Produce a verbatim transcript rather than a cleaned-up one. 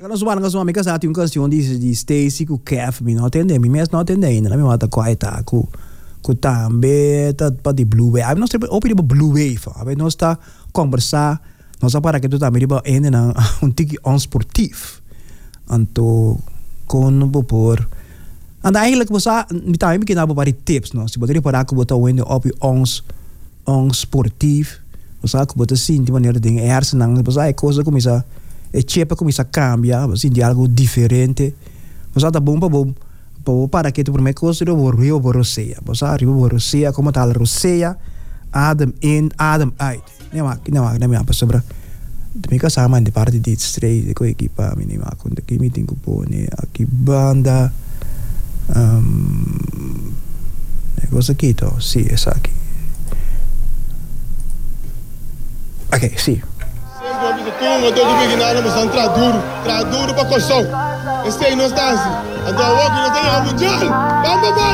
Quando suban com sua amiga sa tem uma questão de de Stacy com Kev, me não entende, me mesmo não entende ainda, na minha mata quaita com com também tá para de Blue Wave. Aí nós temos opinião Blue Wave, aí nós está conversar, nós para que tu também riba ainda na um tiki on sportivo. Anto com por and eigenlijk was a mi tayo mi kinabo para tips no si poderia para ako bota wende op ons ons sportief was ako bota sim de maneira de hersenang was a coisa como isso é chepa como isso cambia was de algo diferente was a bom para bom para que tu por me coisa do rio borosea was a rio borosea como tal rosea adem in adem uit ne ma ne ma ne ma pa sobra de me kasama de parte de straight de ko equipa mi ma con de que mi tengo pone aqui banda. Um, cosa quito? Sì, esatto. Ok, sì. Sempre abito tu, ma tu devi ginare, ma sono tra duro, tra duro para colchão. Este aí não está assim. Então, o que não tem a mundial. Vamos, vamos.